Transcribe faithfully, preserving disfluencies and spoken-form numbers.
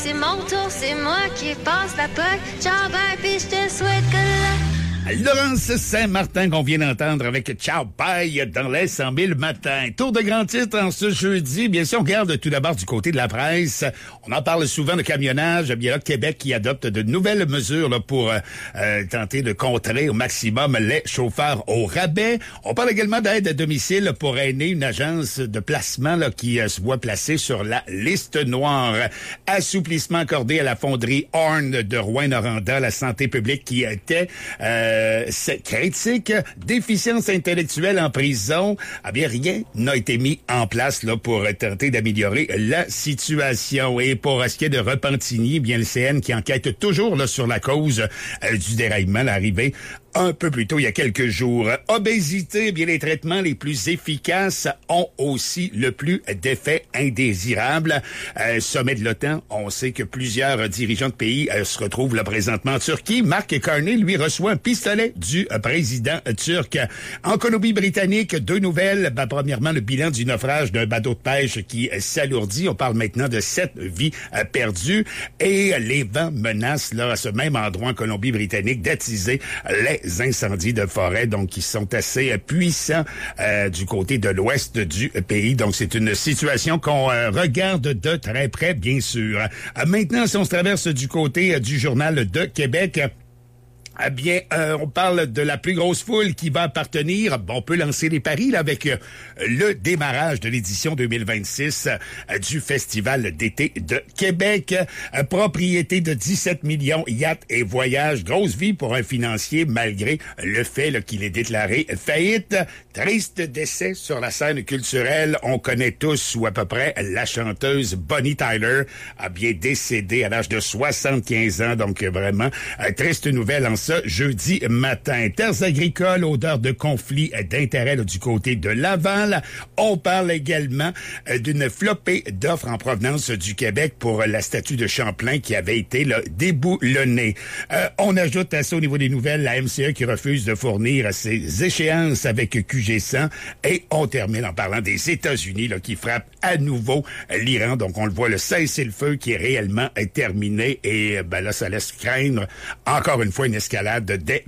c'est mon tour, c'est moi qui passe la poque. Ciao, bye, pis je te souhaite que la... Laurence Saint-Martin qu'on vient d'entendre avec Ciao Bye dans les cent mille matins. Tour de grand titre en ce jeudi. Bien sûr, on regarde tout d'abord du côté de la presse. On en parle souvent de camionnage. Bien là, Québec qui adopte de nouvelles mesures là, pour euh, tenter de contrer au maximum les chauffeurs au rabais. On parle également d'aide à domicile pour aînés, une agence de placement là, qui euh, se voit placée sur la liste noire. Assouplissement accordé à la fonderie Horn de Rouyn-Noranda, la santé publique qui était... Euh, c'est critique, déficience intellectuelle en prison. Ah bien, rien n'a été mis en place là pour tenter d'améliorer la situation. Et pour ce qui est de Repentigny, bien le C N qui enquête toujours là sur la cause euh, du déraillement, l'arrivée un peu plus tôt, il y a quelques jours. Obésité, bien les traitements les plus efficaces ont aussi le plus d'effets indésirables. Euh, sommet de l'OTAN, on sait que plusieurs dirigeants de pays euh, se retrouvent là présentement en Turquie. Mark Carney, lui, reçoit un pistolet du euh, président turc. En Colombie-Britannique, deux nouvelles. Ben, premièrement, le bilan du naufrage d'un bateau de pêche qui euh, s'alourdit. On parle maintenant de sept vies euh, perdues. Et les vents menacent là à ce même endroit en Colombie-Britannique d'attiser les incendies de forêt, donc qui sont assez puissants euh, du côté de l'ouest du pays. Donc, c'est une situation qu'on euh, regarde de très près, bien sûr. Euh, maintenant, si on se traverse du côté euh, du Journal de Québec... Eh bien, euh, on parle de la plus grosse foule qui va appartenir. Bon, on peut lancer les paris là, avec euh, le démarrage de l'édition deux mille vingt-six euh, du Festival d'été de Québec. Euh, propriété de dix-sept millions, yachts et voyages. Grosse vie pour un financier malgré le fait là, qu'il est déclaré faillite. Triste décès sur la scène culturelle. On connaît tous ou à peu près la chanteuse Bonnie Tyler a bien décédé à l'âge de soixante-quinze ans. Donc vraiment, euh, triste nouvelle en ce jeudi matin. Terres agricoles, odeur de conflit d'intérêt là, du côté de Laval. On parle également euh, d'une flopée d'offres en provenance du Québec pour la statue de Champlain qui avait été là, déboulonnée. Euh, on ajoute à ça au niveau des nouvelles la M C A qui refuse de fournir ses échéances avec Q G cent et on termine en parlant des États-Unis là, qui frappent à nouveau l'Iran. Donc on le voit, le cessez-le-feu qui est réellement terminé et ben là ça laisse craindre encore une fois une escalade dès